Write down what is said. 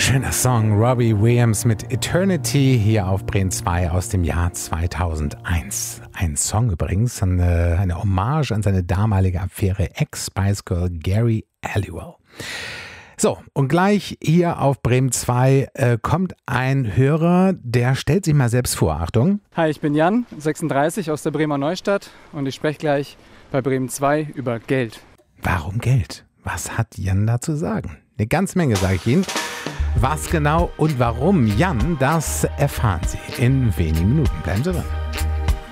Schöner Song, Robbie Williams mit Eternity hier auf Bremen 2 aus dem Jahr 2001. Ein Song übrigens, eine Hommage an seine damalige Affäre Ex-Spice Girl Gary Halliwell. So, und gleich hier auf Bremen 2 kommt ein Hörer, der stellt sich mal selbst vor. Achtung. Hi, ich bin Jan, 36 aus der Bremer Neustadt und ich spreche gleich bei Bremen 2 über Geld. Warum Geld? Was hat Jan da zu sagen? Eine ganze Menge, sage ich Ihnen. Was genau und warum Jan, das erfahren Sie in wenigen Minuten. Bleiben Sie dran.